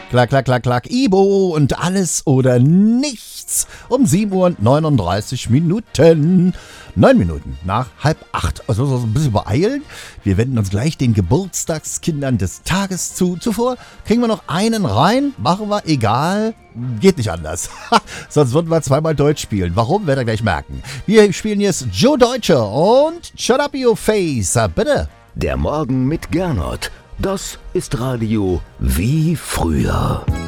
Klack, klack, klack, klack, Ibo und alles oder nichts um 7:39 Uhr. 9 Minuten nach 7:30. Also so ein bisschen beeilen. Wir wenden uns gleich den Geburtstagskindern des Tages zu. Zuvor kriegen wir noch einen rein. Machen wir, egal. Geht nicht anders. Sonst würden wir zweimal Deutsch spielen. Warum, werdet ihr gleich merken. Wir spielen jetzt Joe Deutsche und Shut Up Your Face. Bitte. Der Morgen mit Gernot. Das ist Radio wie früher.